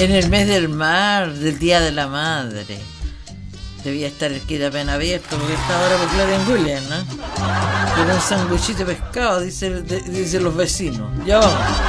En el mes del mar, del Día de la Madre. Debía estar el Quitapen abierto porque está ahora por Clarengulen, ¿no? Con un sanguchito de pescado, dicen los vecinos. Ya vamos.